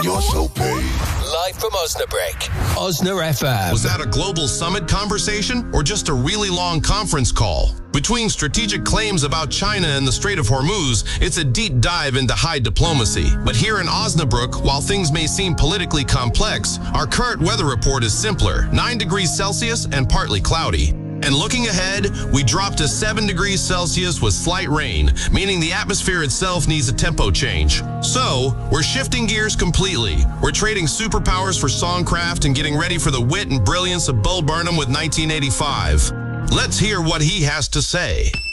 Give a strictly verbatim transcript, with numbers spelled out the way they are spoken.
you're so paid. Live from Osnabrück, Osna F M. Was that a global summit conversation or just a really long conference call? Between strategic claims about China and the Strait of Hormuz, it's a deep dive into high diplomacy. But here in Osnabrück, while things may seem politically complex, our current weather report is simpler, nine degrees Celsius and partly cloudy. And looking ahead, we dropped to seven degrees Celsius with slight rain, meaning the atmosphere itself needs a tempo change. So, we're shifting gears completely. We're trading superpowers for songcraft and getting ready for the wit and brilliance of Bull Burnham with nineteen eighty-five. Let's hear what he has to say.